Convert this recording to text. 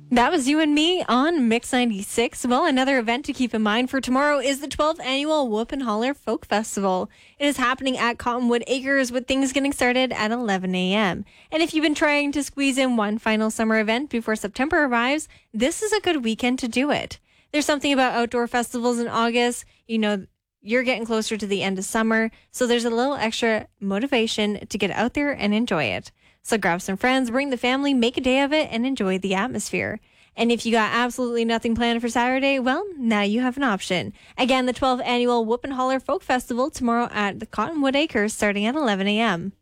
That was You and Me on Mix 96. Well, another event to keep in mind for tomorrow is the 12th annual Whoop and Holler Folk Festival. It is happening at Cottonwood Acres with things getting started at 11 a.m. And if you've been trying to squeeze in one final summer event before September arrives, this is a good weekend to do it. There's something about outdoor festivals in August. You know, you're getting closer to the end of summer, so there's a little extra motivation to get out there and enjoy it. So grab some friends, bring the family, make a day of it, and enjoy the atmosphere. And if you got absolutely nothing planned for Saturday, well, now you have an option. Again, the 12th annual Whoop and Holler Folk Festival tomorrow at the Cottonwood Acres starting at 11 a.m.